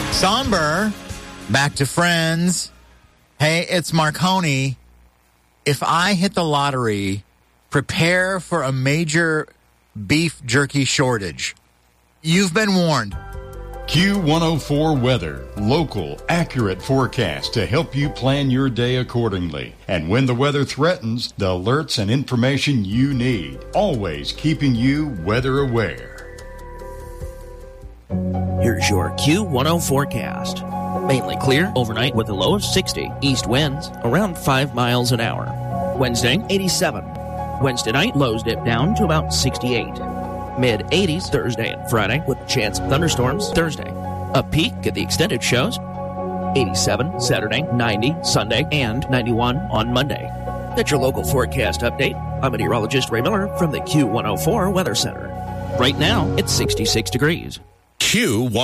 Somber. Back to Friends. Hey, it's Marconi. If I hit the lottery, prepare for a major beef jerky shortage. You've been warned. Q104 weather. Local, accurate forecast to help you plan your day accordingly. And when the weather threatens, the alerts and information you need. Always keeping you weather aware. Here's your Q10 forecast. Mainly clear overnight with a low of 60. East winds around 5 miles an hour. Wednesday, 87. Wednesday night, lows dip down to about 68. Mid-80s Thursday and Friday with a chance of thunderstorms Thursday. A peak at the extended shows. 87 Saturday, 90 Sunday, and 91 on Monday. That's your local forecast update. I'm meteorologist Ray Miller from the Q104 Weather Center. Right now, it's 66 degrees. Q104.